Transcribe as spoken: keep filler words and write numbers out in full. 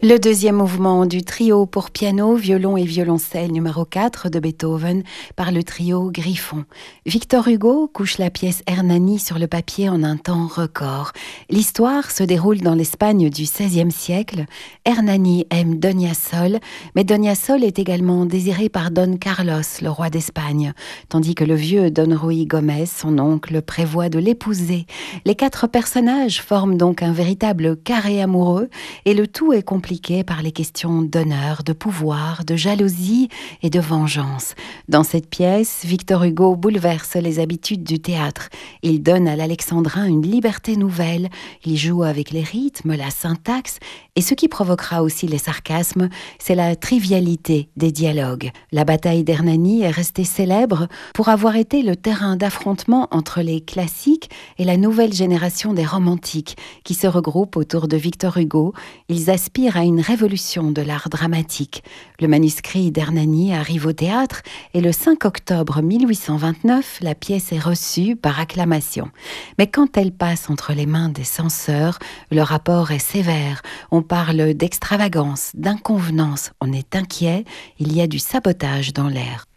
Le deuxième mouvement du trio pour piano, violon et violoncelle numéro quatre de Beethoven par le trio Griffon. Victor Hugo couche la pièce Hernani sur le papier en un temps record. L'histoire se déroule dans l'Espagne du seizième siècle. Hernani aime Doña Sol, mais Doña Sol est également désirée par Don Carlos, le roi d'Espagne, tandis que le vieux Don Ruy Gomez, son oncle, prévoit de l'épouser. Les quatre personnages forment donc un véritable carré amoureux et le tout est compliqué par les questions d'honneur, de pouvoir, de jalousie et de vengeance. Dans cette pièce, Victor Hugo bouleverse les habitudes du théâtre. Il donne à l'alexandrin une liberté nouvelle, il joue avec les rythmes, la syntaxe, et ce qui provoquera aussi les sarcasmes, c'est la trivialité des dialogues. La bataille d'Hernani est restée célèbre pour avoir été le terrain d'affrontement entre les classiques et la nouvelle génération des romantiques qui se regroupent autour de Victor Hugo. Ils aspirent à une révolution de l'art dramatique. Le manuscrit d'Hernani arrive au théâtre et le cinq octobre mille huit cent vingt-neuf, la pièce est reçue par acclamation. Mais quand elle passe entre les mains des censeurs, le rapport est sévère. On parle d'extravagance, d'inconvenance, on est inquiet, il y a du sabotage dans l'air.